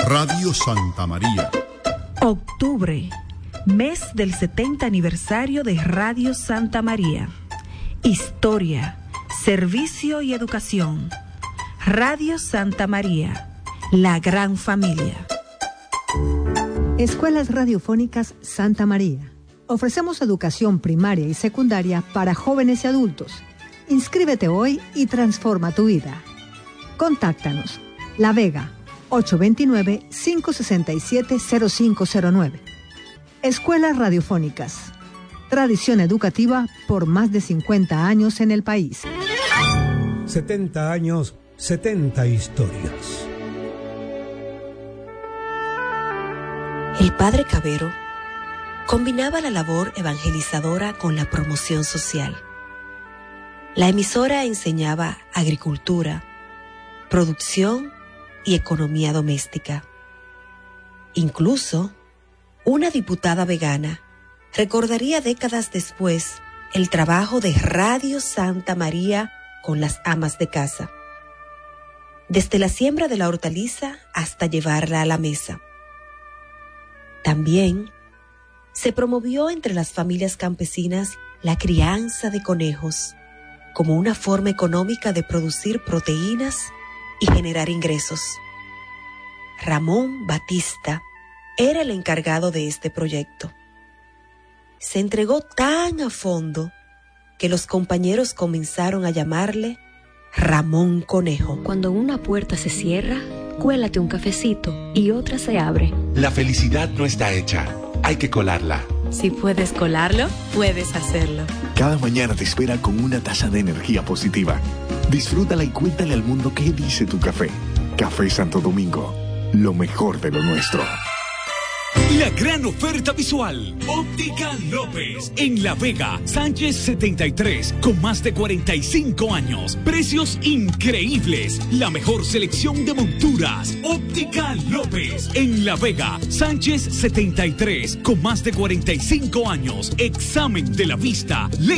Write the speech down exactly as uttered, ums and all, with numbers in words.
Radio Santa María. Octubre, mes del setenta aniversario de Radio Santa María. Historia, servicio y educación. Radio Santa María, la gran familia. Escuelas Radiofónicas Santa María. Ofrecemos educación primaria y secundaria para jóvenes y adultos. Inscríbete hoy y transforma tu vida. Contáctanos. La Vega, ocho dos nueve, cinco seis siete, cero cinco cero nueve. Escuelas Radiofónicas. Tradición educativa por más de cincuenta años en el país. setenta años, setenta historias. El padre Cabero combinaba la labor evangelizadora con la promoción social. La emisora enseñaba agricultura, producción y economía doméstica. Incluso, una diputada vegana recordaría décadas después el trabajo de Radio Santa María con las amas de casa, desde la siembra de la hortaliza hasta llevarla a la mesa. También se promovió entre las familias campesinas la crianza de conejos como una forma económica de producir proteínas y generar ingresos. Ramón Batista era el encargado de este proyecto. Se entregó tan a fondo que los compañeros comenzaron a llamarle Ramón Conejo. Cuando una puerta se cierra, cuélate un cafecito y otra se abre. La felicidad no está hecha, hay que colarla. Si puedes colarlo, puedes hacerlo. Cada mañana te espera con una taza de energía positiva. Disfrútala y cuéntale al mundo qué dice tu café. Café Santo Domingo, lo mejor de lo nuestro. La gran oferta visual. Óptica López. En La Vega, Sánchez setenta y tres, con más de cuarenta y cinco años. Precios increíbles. La mejor selección de monturas. Óptica López. En La Vega, Sánchez setenta y tres, con más de cuarenta y cinco años. Examen de la vista.